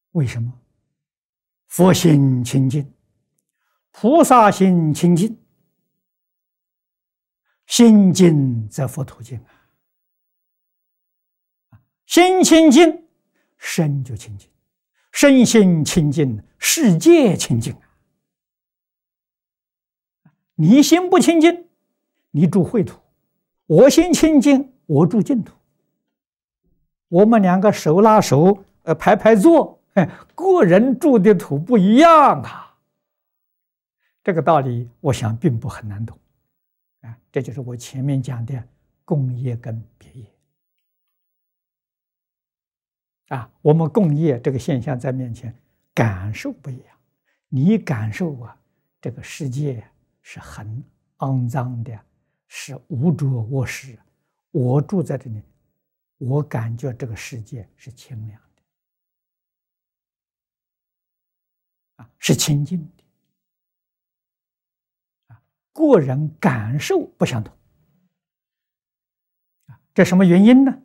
为什么？佛心清净，菩萨心清净，心净则佛土净啊！心清净，身就清净，身心清净，世界清净啊！你心不清净，你住秽土；我心清净，我住净土。我们两个手拉手，排排坐，个人住的土不一样啊。这个道理，我想并不很难懂啊。这就是我前面讲的共业跟别业啊。我们共业这个现象在面前感受不一样，你感受啊，这个世界是很肮脏的，是污浊恶世。我住在这里，我感觉这个世界是清凉的啊，是清净的啊。个人感受不相同啊，这什么原因呢？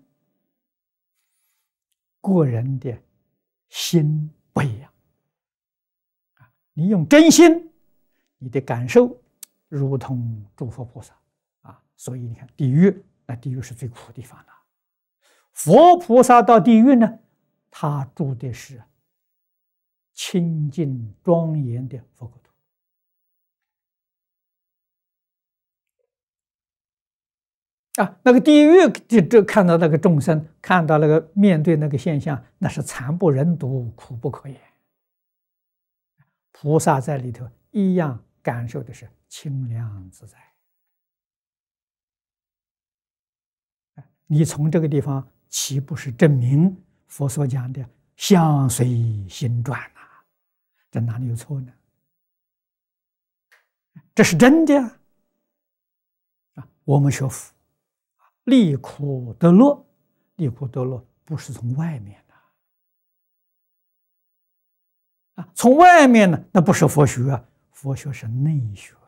个人的心不一样啊。你用真心，你的感受如同诸佛菩萨啊。所以你看地狱，那地狱是最苦的地方了。佛菩萨到地狱呢，他住的是清净庄严的佛国土啊。那个地狱这看到那个众生，看到那个面对那个现象，那是惨不忍睹，苦不可言。菩萨在里头一样感受的是清凉自在。你从这个地方岂不是证明佛所讲的相随心转啊？这哪里有错呢？这是真的啊！我们学佛，离苦得乐，离苦得乐不是从外面的啊，从外面呢，那不是佛学啊，佛学是内学。